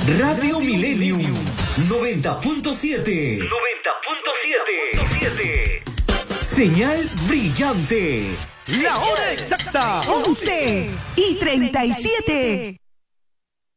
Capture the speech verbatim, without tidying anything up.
Radio Millennium noventa punto siete. noventa punto siete. Señal brillante. La hora exacta. once y treinta y siete.